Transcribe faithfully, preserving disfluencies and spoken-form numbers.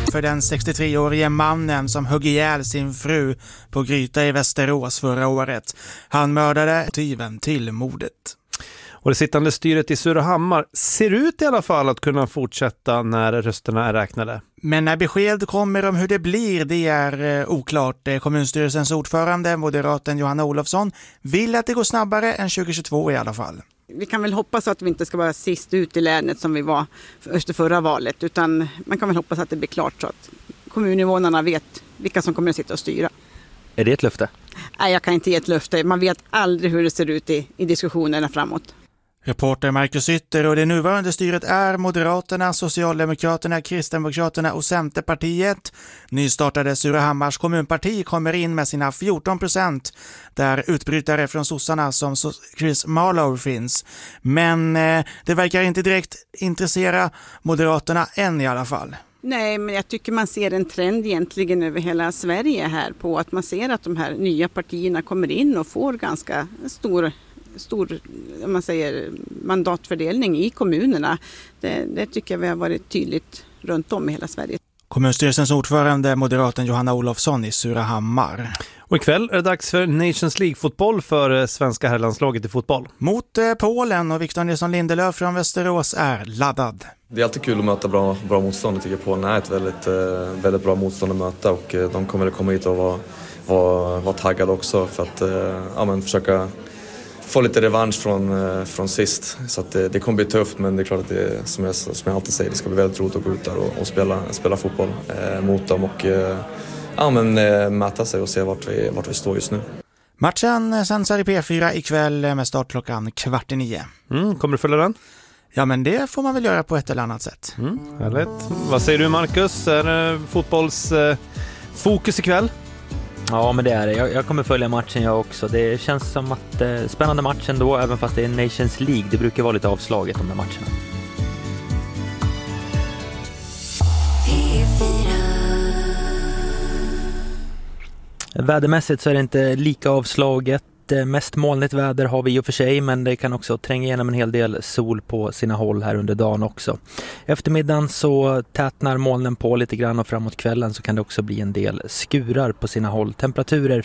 för den sextiotre-årige mannen som högg ihjäl sin fru på Gryta i Västerås förra året. Han mördade motiven till mordet. Och det sittande styret i Surahammar ser ut i alla fall att kunna fortsätta när rösterna är räknade. Men när besked kommer om hur det blir, det är eh, oklart. Kommunstyrelsens ordförande, moderaten Johanna Olofsson, vill att det går snabbare än tjugohundratjugotvå i alla fall. Vi kan väl hoppas att vi inte ska vara sist ut i länet som vi var efter förra valet, utan man kan väl hoppas att det blir klart så att kommuninvånarna vet vilka som kommer att sitta och styra. Är det ett löfte? Nej, jag kan inte ge ett löfte. Man vet aldrig hur det ser ut i, i diskussionerna framåt. Reporter Marcus Ytter, och det nuvarande styret är Moderaterna, Socialdemokraterna, Kristdemokraterna och Centerpartiet. Nystartade Surahammars kommunparti kommer in med sina fjorton procent, där utbrytare från sossarna som Chris Marlowe finns. Men eh, det verkar inte direkt intressera Moderaterna än i alla fall. Nej, men jag tycker man ser en trend egentligen över hela Sverige här på att man ser att de här nya partierna kommer in och får ganska stor stor om man säger, mandatfördelning i kommunerna. Det, det tycker jag vi har varit tydligt runt om i hela Sverige. Kommunstyrelsens ordförande, moderaten Johanna Olofsson i Surahammar. Och ikväll är det dags för Nations League-fotboll för svenska herrlandslaget i fotboll. Mot eh, Polen, och Victor Nilsson Lindelöf från Västerås är laddad. Det är alltid kul att möta bra, bra motstånd. Jag tycker Polen är ett väldigt, eh, väldigt bra motstånd att möta, och eh, de kommer att komma hit och vara, vara, vara taggade också för att eh, ja, men försöka få lite revansch från, från sist. Så att det, det kommer bli tufft, men det är klart att det, som jag, som jag alltid säger, det ska bli väldigt roligt att gå ut där och, och spela, spela fotboll eh, mot dem och eh, ja, men, eh, mäta sig och se vart vi, vart vi står just nu. Matchen sänds i P fyra ikväll med start klockan kvart i nio. Mm, kommer du följa den? Ja, men det får man väl göra på ett eller annat sätt. Mm, härligt. Vad säger du, Marcus? Är det fotbollsfokus eh, ikväll? Ja, men det är det. Jag, jag kommer följa matchen jag också. Det känns som att eh, spännande matchen då, även fast det är Nations League. Det brukar vara lite avslaget de där matcherna. Vädermässigt så är det inte lika avslaget. Mest molnigt väder har vi i och för sig, men det kan också tränga igenom en hel del sol på sina håll här under dagen också. Eftermiddagen så tätnar molnen på lite grann, och framåt kvällen så kan det också bli en del skurar på sina håll. Temperaturer